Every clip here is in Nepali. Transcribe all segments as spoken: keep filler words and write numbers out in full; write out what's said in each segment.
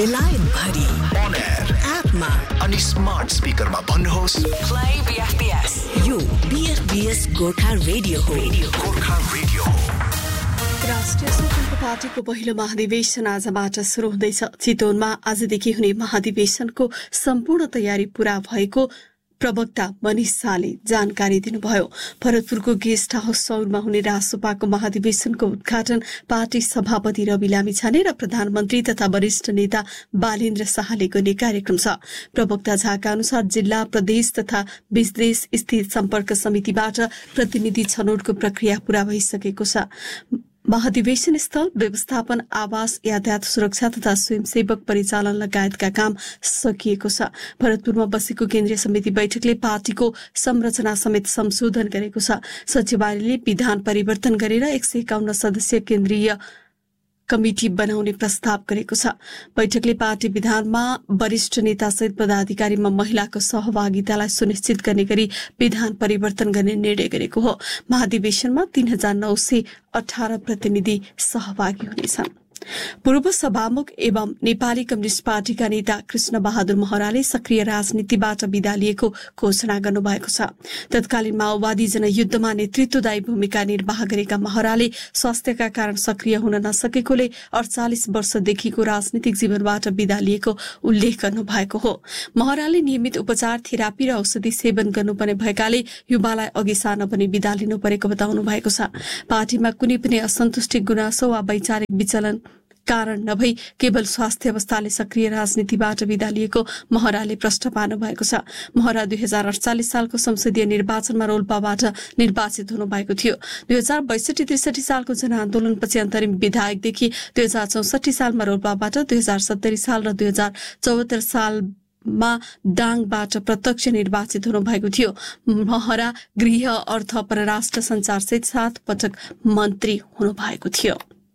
बेलायत भरि on air एपमा अनि स्मार्ट स्पिकरमा भन्नुहोस् प्ले बीएफपीएस। यो बीएफपीएस गोर्खा रेडियो हो। गोर्खा रेडियो हो। राष्ट्रिय स्वतन्त्र पार्टीको पहिलो महाधिवेशन आजबाट शुरू हुँदैछ। चितवनमा आजदेखि हुने महाधिवेशनको सम्पूर्ण तयारी पूरा भएको प्रवक्ता मनिष शाहले जानकारी दिनुभयो। भरतपुरको गेस्ट हाउस सौरमा हुने रासोपाको महाधिवेशनको उद्घाटन पार्टी सभापति रवि लामिछाने र प्रधानमन्त्री तथा वरिष्ठ नेता बालेन्द्र शाहले गर्ने कार्यक्रम छ। प्रवक्ता झाका अनुसार जिल्ला, प्रदेश तथा विदेश स्थित सम्पर्क समितिबाट प्रतिनिधि छनौटको प्रक्रिया पूरा भइसकेको छ। महाधिवेशन स्थल, व्यवस्थापन, आवास, यातायात सुरक्षा तथा स्वयंसेवक परिचालन लगायतका काम सकिएको छ। भरतपुरमा बसेको केन्द्रीय समिति बैठकले पार्टीको संरचना समेत संशोधन गरेको छ। सचिवालयले विधान परिवर्तन गरेर एक सय एकाउन्न सदस्यीय केन्द्रीय कमिटी बनाउने प्रस्ताव गरेको छ। बैठकले पार्टी विधानमा वरिष्ठ नेता सहित पदाधिकारीमा महिलाको सहभागितालाई सुनिश्चित गर्ने गरी विधान परिवर्तन गर्ने निर्णय गरेको हो। महाधिवेशनमा तीन हजार नौ सय अठारह प्रतिनिधि सहभागी हुनेछन्। पूर्व सभामुख एवं नेपाली कम्युनिष्ट पार्टीका नेता कृष्ण बहादुर महराले सक्रिय राजनीतिबाट विदा लिएको घोषणा गर्नुभएको छ। तत्कालीन माओवादी जनयुद्धमा नेतृत्वदायी भूमिका निर्वाह गरेका महराले स्वास्थ्यका कारण सक्रिय हुन नसकेकोले अडचालिस वर्षदेखिको राजनीतिक जीवनबाट विदा लिएको उल्लेख गर्नुभएको हो। महराले नियमित उपचार, थेरापी र औषधि सेवन गर्नुपर्ने भएकाले युवालाई अघि सार्न पनि विदा लिनु परेको बताउनु भएको छ। पार्टीमा कुनै पनि असन्तुष्टि, गुनासो वा वैचारिक विचलन कारण नभई केवल स्वास्थ्य अवस्थाले सक्रिय राजनीतिबाट विदा लिएको महराले प्रश्न पार्नु भएको छ। महरा दुई हजार अडचालिस सालको संसदीय निर्वाचनमा रोल्पाबाट निर्वाचित हुनुभएको थियो। दुई हजार बैसठी त्रिसठी सालको जनआन्दोलनपछि अन्तरिम विधायकदेखि दुई हजार चौसठी सालमा रोल्पाबाट, दुई हजार सत्तरी साल र दुई हजार चौहत्तर साल मा दाङबाट प्रत्यक्ष निर्वाचित हुनुभएको थियो। महरा गृह, अर्थ, परराष्ट्र, संचार सहित सात पटक मन्त्री हुनुभएको थियो।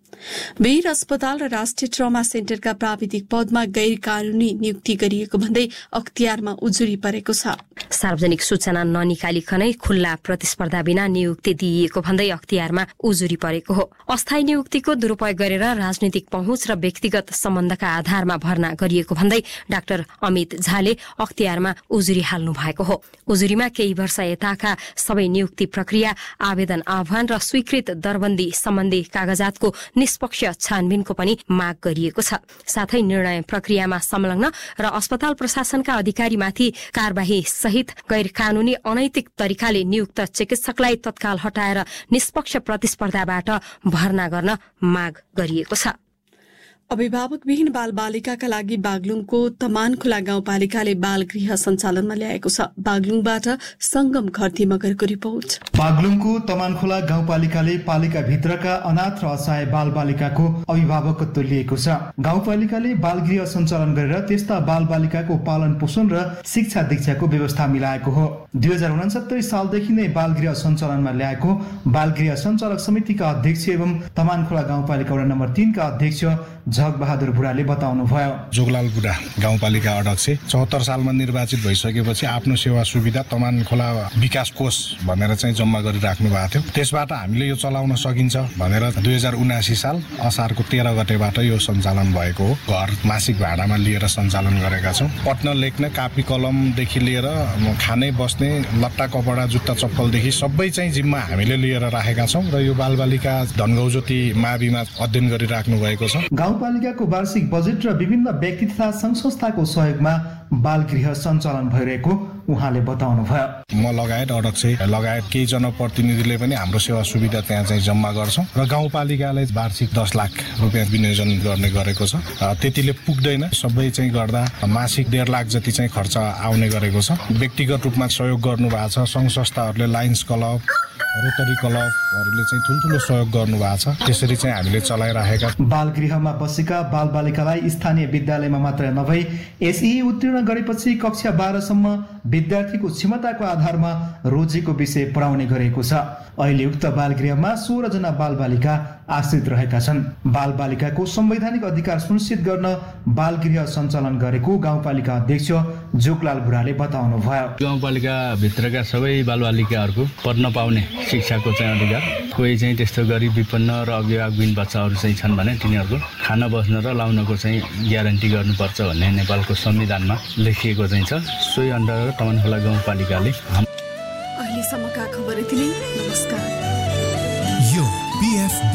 वीर अस्पताल र राष्ट्रिय ट्रमा सेन्टरका प्राविधिक पदमा गैर कानूनी नियुक्ति गरिएको भन्दै अख्तियारमा उजुरी परेको छ। सार्वजनिक सूचना ननिकालिकनै खुल्ला प्रतिस्पर्धा बिना नियुक्ति दिइएको भन्दै अख्तियारमा उजुरी परेको हो। अस्थायी नियुक्तिको दुरूपयोग गरेर राजनीतिक पहुँच र व्यक्तिगत सम्बन्धका आधारमा भर्ना गरिएको भन्दै डाक्टर अमित झाले अख्तियारमा उजुरी हाल्नु भएको हो। उजुरीमा केही वर्ष यताका सबै नियुक्ति प्रक्रिया, आवेदन, आह्वान र स्वीकृत दरबन्दी सम्बन्धी कागजातको निष्पक्ष छानबिनको पनि माग गरिएको छ। साथै निर्णय प्रक्रियामा संलग्न र अस्पताल प्रशासनका अधिकारीमाथि कारबाही सहित गैर कानूनी अनैतिक तरिकाले नियुक्त चिकित्सकलाई तत्काल हटाएर निष्पक्ष प्रतिस्पर्धाबाट भर्ना गर्न माग गरिएको छ। अभिभावकविहीन बाल बालिकाका लागि बागलुङको तमानखोला गाउँपालिकाले बाल गृह सञ्चालनमा ल्याएको छ। बागलुङबाट संगम घरती मगरको रिपोर्ट। बागलुङको तमानखोला गाउँपालिकाले पालिका भित्रका अनाथ र असहाय बाल बालिकाको अभिभावकत्व लिएको छ। गाउँपालिकाले बाल गृह सञ्चालन गरेर त्यस्ता बाल बालिकाको पालन पोषण र शिक्षा दीक्षाको व्यवस्था मिलाएको हो। दुई हजार उनासत्तरी सालदेखि नै बाल गृह सञ्चालनमा ल्याएको बाल गृह सञ्चालक समितिका अध्यक्ष एवं तमानखोला गाउँपालिका वडा नम्बर तीन का अध्यक्ष झग बहादुर बुढाले बताउनु भयो। जोगलाल बुढा गाउँपालिका अध्यक्ष चौहत्तर सालमा निर्वाचित भइसकेपछि आफ्नो सेवा सुविधा तमानखोला विकास कोष भनेर चाहिँ जम्मा गरिराख्नु भएको थियो। त्यसबाट हामीले यो चलाउन सकिन्छ भनेर दुई हजार उनासी साल असारको तेह्र गतेबाट यो सञ्चालन भएको हो। घर मासिक भाडामा लिएर सञ्चालन गरेका छौँ। पढ्न लेख्न कापी कलमदेखि लिएर खाने बस्ने लट्टा कपडा जुत्ता चप्पलदेखि सबै चाहिँ जिम्मा हामीले लिएर राखेका छौँ र यो बालबालिका धनगौज्योति माविमा अध्ययन गरिराख्नु भएको छ। गाउँपालिकाको वार्षिक बजेट र विभिन्न व्यक्ति तथा संघ संस्थाको सहयोगमा बाल गृह सञ्चालन भइरहेको उहाँले बताउनु भयो। म लगायत अध्यक्ष लगायत केही जनप्रतिनिधिले पनि हाम्रो सेवा सुविधा त्यहाँ चाहिँ जम्मा गर्छौँ र गाउँपालिकाले वार्षिक दस लाख रुपियाँ विनियोजन गर्ने गरेको छ। त्यतिले पुग्दैन, सबै चाहिँ गर्दा मासिक डेढ लाख जति चाहिँ खर्च आउने गरेको छ। व्यक्तिगत रूपमा सहयोग गर्नु भएको छ। संघ संस्थाहरूले लायन्स क्लब, रोटरी क्लबहरूले चाहिँ ठुल्ठुलो सहयोग गर्नु भएको छ। त्यसरी चाहिँ हामीले चलाइराखेका। बाल गृहमा बसेका बाल बालिकालाई स्थानीय विद्यालयमा मात्र नभई एसई उत्तीर्ण गरेपछि कक्षा बाह्रसम्म विद्यार्थीको क्षमताको आधारमा रोजीको विषय पढाउने गरेको छ। अहिले उक्त बाल गृहमा सोह्र जना बाल बालिका आश्रित रहेका छन्। बाल बालिकाको संवैधानिक अधिकार सुनिश्चित गर्न बाल गृह सञ्चालन गरेको गाउँपालिका अध्यक्ष जोकलाल बुढाले बताउनु भयो। गाउँपालिका भित्रका सबै बालबालिकाहरूको पढ्न पाउने शिक्षाको चाहिँ अधिकार, कोही चाहिँ त्यस्तो गरिब विपन्न र अभिभावकविहीन बच्चाहरू चाहिँ छन् भने तिनीहरूको खान बस्न र लाउनको चाहिँ ग्यारेन्टी गर्नुपर्छ भन्ने नेपालको संविधानमा लेखिएको चाहिँ छ। सोही अन्तर्गत तमनखोला गाउँपालिकाले अहिलेसम्मका खबर यति नै। नमस्कार। यो बीएफबी